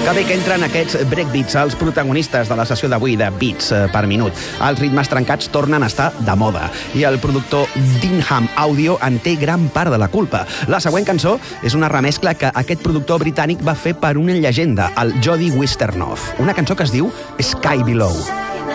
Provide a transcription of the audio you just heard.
Que bé que entren aquests breakbeats, els protagonistes de la sessió d'avui de Beats per minut. Els ritmes trencats tornen a estar de moda i el productor Dinham Audio en té gran part de la culpa. La següent cançó és una remescla que aquest productor britànic va fer per una llegenda, el Jody Wisternoff. Una cançó que es diu Sky Below.